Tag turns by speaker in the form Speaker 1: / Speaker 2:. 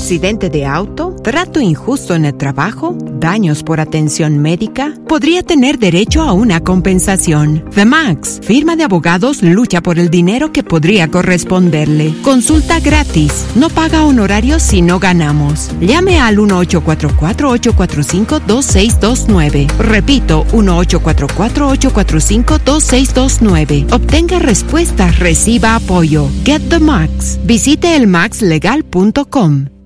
Speaker 1: accidente de auto, trato injusto en el trabajo, daños por atención médica, podría tener derecho a una compensación. The Max, firma de abogados, lucha por el dinero que podría corresponderle. Consulta gratis. No paga honorarios si no ganamos. Llame al 1-844-845-2629. Repito, 1-844-845-2629. Obtenga respuestas, reciba apoyo. Get the Max. Visite elmaxlegal.com.